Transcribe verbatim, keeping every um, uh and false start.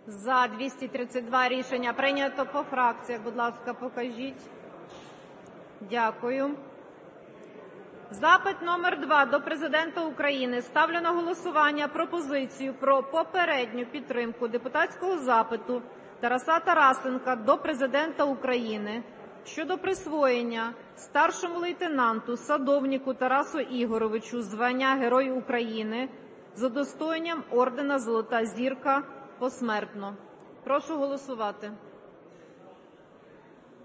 За – двісті тридцять два. Рішення прийнято. По фракціях, будь ласка, покажіть. Дякую. Запит номер два до Президента України. Ставлю на голосування пропозицію про попередню підтримку депутатського запиту Тараса Тарасенка до Президента України щодо присвоєння старшому лейтенанту Садовніку Тарасу Ігоровичу звання Герой України з удостоєнням ордена "Золота Зірка" посмертно. Прошу голосувати.